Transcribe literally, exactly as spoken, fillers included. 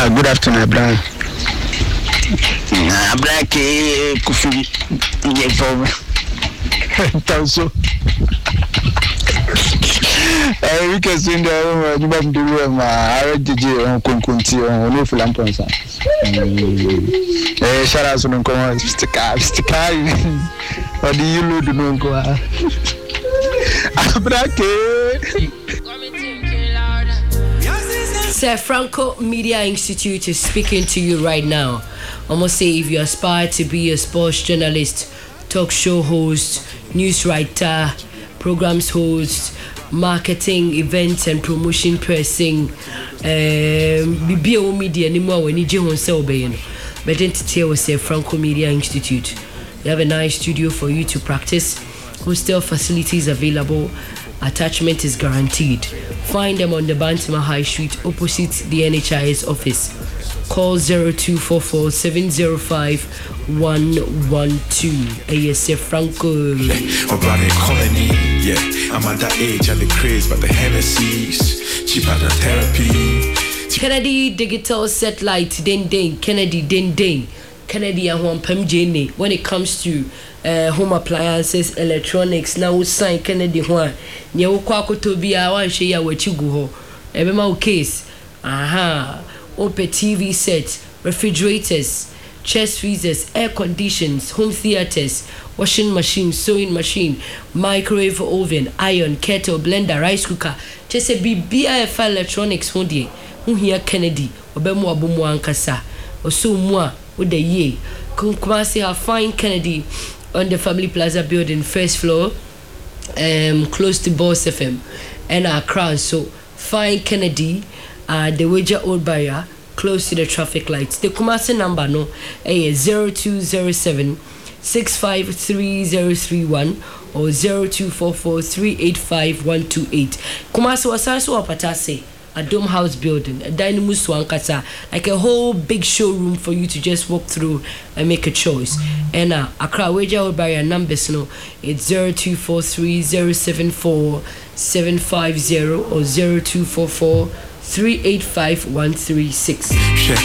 Uh, good afternoon, Abraham. Abraham, Kofi, Yevom. Tanso. Eh, we can send the you must do room. I read the J on Kunkunti on no Filamponsa. Eh, shout out to Nko, Mister Car, Mister Car. Or do you know the Nko? Abraham. Sir Franco Media Institute is speaking to you right now. I must say, if you aspire to be a sports journalist, talk show host, news writer, programs host, marketing, events and promotion person, um, be a media anymore when you do so, but entity was Sir Franco Media Institute. They have a nice studio for you to practice. Hostel facilities available. Attachment is guaranteed. Find them on the Bantima High Street opposite the N H I S office. Call zero two four four seven zero five one one two. A S F Franco. My brother colony, yeah. I'm at that age and the craze, but the Hennessy's cheaper than therapy. Kennedy Digital Satellite, den den. Kennedy den den. Kennedy and one Pem Jane. When it comes to uh, home appliances, electronics, now sign Kennedy one. Nye ukwako tobia wan she ya wachigu ho. Ebema u case. Aha. Open T V sets, refrigerators, chest freezers, air conditions, home theaters, washing machine, sewing machine, microwave oven, iron, kettle, blender, rice cooker. Just a B B I F electronics hundie. Who here Kennedy? Obemu abumu ankasa. Oso mwa with the ye. Kumasi have find Kennedy on the Family Plaza building, first floor, um, close to Boss F M, and Accra. So find Kennedy, uh, the Wager Old Barrier, close to the traffic lights. The Kumasi number no, is zero two zero seven six five three zero three one or zero two four four three eight five one two eight. Kumasi wasanso wapatase. A dome house building, a dining room swankasa, like a whole big showroom for you to just walk through and make a choice. And uh, Accra Wager Barrier numbers no, it's zero two four three zero seven four seven five zero or zero two four four three eight five one three six.